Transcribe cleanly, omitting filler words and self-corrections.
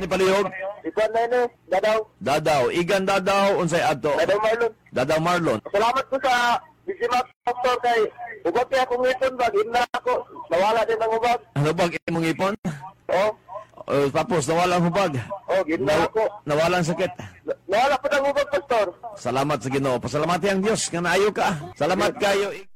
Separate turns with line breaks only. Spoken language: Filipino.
ni palihog?
Ikuan na yun, Dadaw.
Dadaw. Igan Dadaw, unsay ato?
Dadaw Marlon.
Dadaw Marlon.
Salamat ko sa Bisimak Doctor kay ugot kaya akong ngipon ba, gimna ako. Nawala din ang ubag.
Ano bang imong ipon?
Oh,
Tapos nawala ang hubag.
gimna ako.
Nawala ang sakit.
Nawala pa ng ubag, Pastor.
Salamat sa Ginoo. Pasalamati ang Dios nga naayo ka. Salamat kayo.